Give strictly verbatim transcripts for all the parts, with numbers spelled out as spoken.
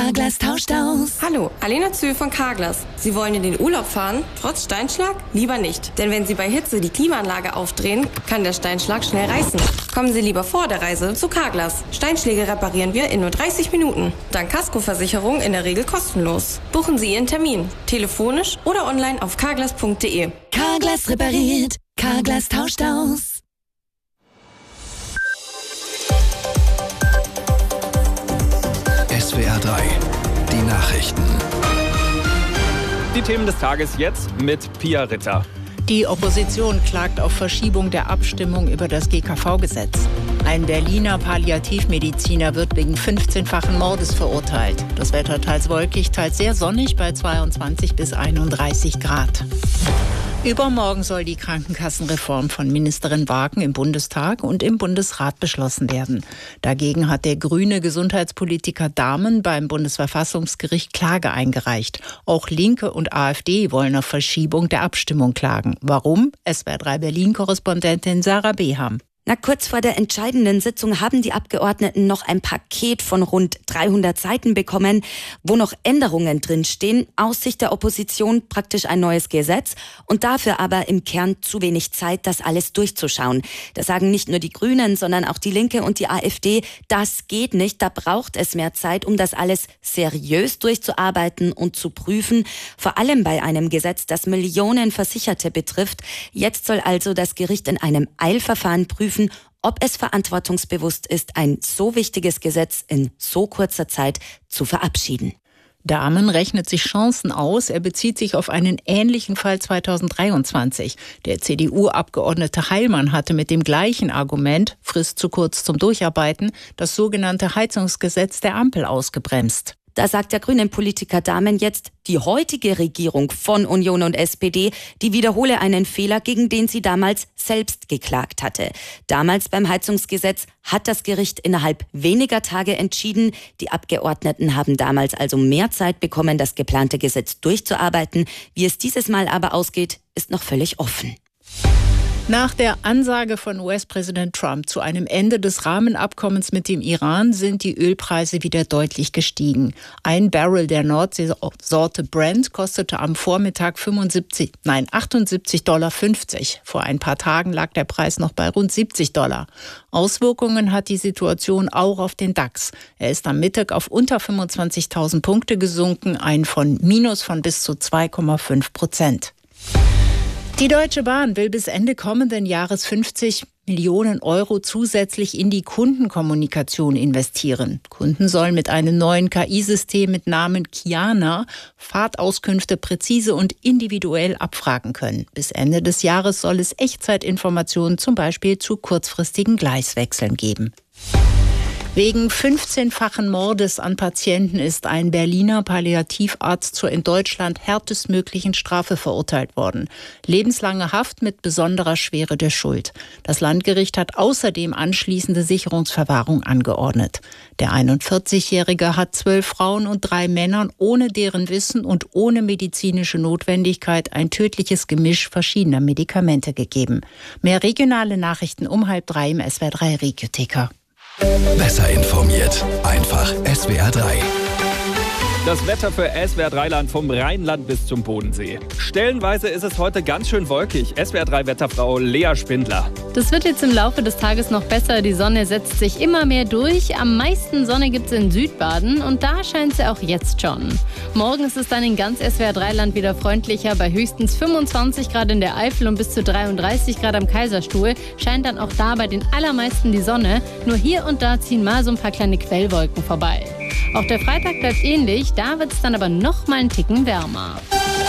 Carglass tauscht aus. Hallo, Alena Zühl von Carglass. Sie wollen in den Urlaub fahren? Trotz Steinschlag? Lieber nicht. Denn wenn Sie bei Hitze die Klimaanlage aufdrehen, kann der Steinschlag schnell reißen. Kommen Sie lieber vor der Reise zu Carglass. Steinschläge reparieren wir in nur dreißig Minuten. Dank Kaskoversicherung in der Regel kostenlos. Buchen Sie Ihren Termin. Telefonisch oder online auf carglass punkt de. Carglass repariert. Carglass tauscht aus. S W R drei, die Nachrichten. Die Themen des Tages jetzt mit Pia Ritter. Die Opposition klagt auf Verschiebung der Abstimmung über das G K V-Gesetz. Ein Berliner Palliativmediziner wird wegen fünfzehnfachen Mordes verurteilt. Das Wetter teils wolkig, teils sehr sonnig bei zweiundzwanzig bis einunddreißig Grad. Übermorgen soll die Krankenkassenreform von Ministerin Wagen im Bundestag und im Bundesrat beschlossen werden. Dagegen hat der grüne Gesundheitspolitiker Dahmen beim Bundesverfassungsgericht Klage eingereicht. Auch Linke und AfD wollen auf Verschiebung der Abstimmung klagen. Warum? S W R drei Berlin-Korrespondentin Sarah Beham. Na, kurz vor der entscheidenden Sitzung haben die Abgeordneten noch ein Paket von rund dreihundert Seiten bekommen, wo noch Änderungen drinstehen. Aus Sicht der Opposition praktisch ein neues Gesetz und dafür aber im Kern zu wenig Zeit, das alles durchzuschauen. Das sagen nicht nur die Grünen, sondern auch die Linke und die AfD. Das geht nicht, da braucht es mehr Zeit, um das alles seriös durchzuarbeiten und zu prüfen. Vor allem bei einem Gesetz, das Millionen Versicherte betrifft. Jetzt soll also das Gericht in einem Eilverfahren prüfen, ob es verantwortungsbewusst ist, ein so wichtiges Gesetz in so kurzer Zeit zu verabschieden. Dahmen rechnet sich Chancen aus. Er bezieht sich auf einen ähnlichen Fall zweitausenddreiundzwanzig. Der C D U-Abgeordnete Heilmann hatte mit dem gleichen Argument, Frist zu kurz zum Durcharbeiten, das sogenannte Heizungsgesetz der Ampel ausgebremst. Da sagt der Grünen-Politiker Dahmen jetzt, die heutige Regierung von Union und S P D, die wiederhole einen Fehler, gegen den sie damals selbst geklagt hatte. Damals beim Heizungsgesetz hat das Gericht innerhalb weniger Tage entschieden. Die Abgeordneten haben damals also mehr Zeit bekommen, das geplante Gesetz durchzuarbeiten. Wie es dieses Mal aber ausgeht, ist noch völlig offen. Nach der Ansage von U S-Präsident Trump zu einem Ende des Rahmenabkommens mit dem Iran sind die Ölpreise wieder deutlich gestiegen. Ein Barrel der Nordseesorte Brent kostete am Vormittag fünfundsiebzig, nein, achtundsiebzig Komma fünfzig Dollar. Vor ein paar Tagen lag der Preis noch bei rund siebzig Dollar. Auswirkungen hat die Situation auch auf den DAX. Er ist am Mittag auf unter fünfundzwanzigtausend Punkte gesunken, ein von Minus von bis zu zwei Komma fünf Prozent. Die Deutsche Bahn will bis Ende kommenden Jahres fünfzig Millionen Euro zusätzlich in die Kundenkommunikation investieren. Kunden sollen mit einem neuen K I-System mit Namen Kiana Fahrtauskünfte präzise und individuell abfragen können. Bis Ende des Jahres soll es Echtzeitinformationen zum Beispiel zu kurzfristigen Gleiswechseln geben. Wegen fünfzehnfachen Mordes an Patienten ist ein Berliner Palliativarzt zur in Deutschland härtestmöglichen Strafe verurteilt worden. Lebenslange Haft mit besonderer Schwere der Schuld. Das Landgericht hat außerdem anschließende Sicherungsverwahrung angeordnet. Der einundvierzigjährige hat zwölf Frauen und drei Männern ohne deren Wissen und ohne medizinische Notwendigkeit ein tödliches Gemisch verschiedener Medikamente gegeben. Mehr regionale Nachrichten um halb drei im S W R drei Regiotheka. Besser informiert. Einfach S W R drei. Das Wetter für S W R drei Land vom Rheinland bis zum Bodensee. Stellenweise ist es heute ganz schön wolkig. S W R drei Wetterfrau Lea Spindler. Das wird jetzt im Laufe des Tages noch besser. Die Sonne setzt sich immer mehr durch. Am meisten Sonne gibt es in Südbaden und da scheint sie auch jetzt schon. Morgen ist es dann in ganz S W R drei Land wieder freundlicher. Bei höchstens fünfundzwanzig Grad in der Eifel und bis zu dreiunddreißig Grad am Kaiserstuhl scheint dann auch da bei den allermeisten die Sonne. Nur hier und da ziehen mal so ein paar kleine Quellwolken vorbei. Auch der Freitag bleibt ähnlich, da wird es dann aber noch mal einen Ticken wärmer.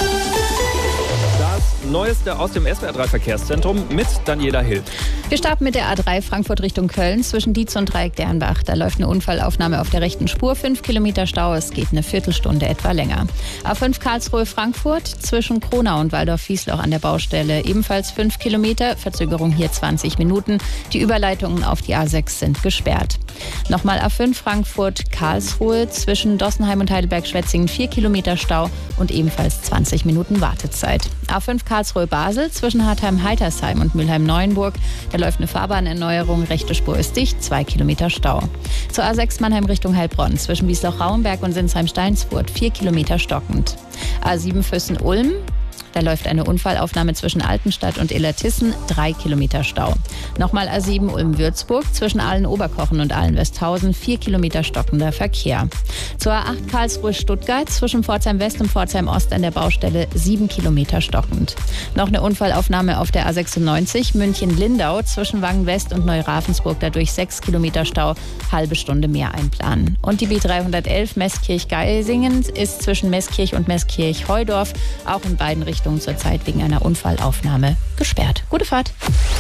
Das Neueste aus dem S W R drei Verkehrszentrum mit Daniela Hill. Wir starten mit der A drei Frankfurt Richtung Köln zwischen Dietz und Dreieck-Dernbach. Da läuft eine Unfallaufnahme auf der rechten Spur. Fünf Kilometer Stau, es geht eine Viertelstunde etwa länger. A fünf Karlsruhe Frankfurt zwischen Kronau und Waldorf-Wiesloch an der Baustelle. Ebenfalls fünf Kilometer, Verzögerung hier zwanzig Minuten. Die Überleitungen auf die A sechs sind gesperrt. Nochmal A fünf Frankfurt Karlsruhe zwischen Dossenheim und Heidelberg-Schwetzingen. Vier Kilometer Stau und ebenfalls zwanzig Minuten Wartezeit. A fünf Karlsruhe-Basel zwischen Hartheim-Heitersheim und Mülheim-Neuenburg. Da läuft eine Fahrbahnerneuerung, rechte Spur ist dicht, zwei Kilometer Stau. Zur A sechs Mannheim Richtung Heilbronn zwischen Wiesloch-Rauenberg und Sinsheim-Steinsfurt, vier Kilometer stockend. A sieben Füssen-Ulm. Da läuft eine Unfallaufnahme zwischen Altenstadt und Illertissen, drei Kilometer Stau. Nochmal A sieben Ulm-Würzburg zwischen Aalen-Oberkochen und Aalen-Westhausen, vier Kilometer stockender Verkehr. Zur A acht Karlsruhe-Stuttgart zwischen Pforzheim-West und Pforzheim-Ost an der Baustelle, sieben Kilometer stockend. Noch eine Unfallaufnahme auf der A sechsundneunzig München-Lindau zwischen Wangen-West und Neu-Ravensburg, dadurch sechs Kilometer Stau, halbe Stunde mehr einplanen. Und die B dreihundertelf Meßkirch-Geisingen ist zwischen Meßkirch und Meßkirch-Heudorf auch in beiden Richtungen zurzeit wegen einer Unfallaufnahme gesperrt. Gute Fahrt.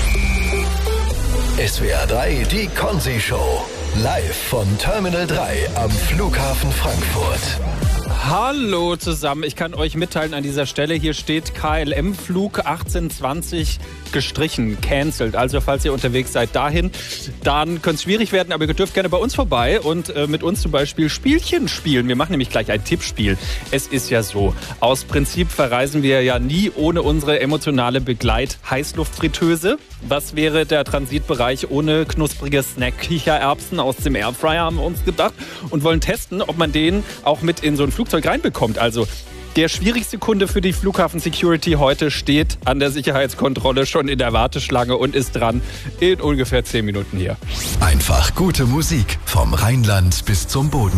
S W R drei, die Konzi-Show. Live von Terminal drei am Flughafen Frankfurt. Hallo zusammen, ich kann euch mitteilen an dieser Stelle, hier steht K L M-Flug achtzehn zwanzig gestrichen, cancelled. Also falls ihr unterwegs seid dahin, dann könnte es schwierig werden, aber ihr dürft gerne bei uns vorbei und äh, mit uns zum Beispiel Spielchen spielen. Wir machen nämlich gleich ein Tippspiel. Es ist ja so, aus Prinzip verreisen wir ja nie ohne unsere emotionale Begleit-Heißluftfritteuse. Was wäre der Transitbereich ohne knusprige Snack-Kichererbsen aus dem Airfryer, haben wir uns gedacht, und wollen testen, ob man den auch mit in so ein Flugzeug reinbekommt. Also der schwierigste Kunde für die Flughafen-Security heute steht an der Sicherheitskontrolle schon in der Warteschlange und ist dran in ungefähr zehn Minuten hier. Einfach gute Musik vom Rheinland bis zum Bodensee.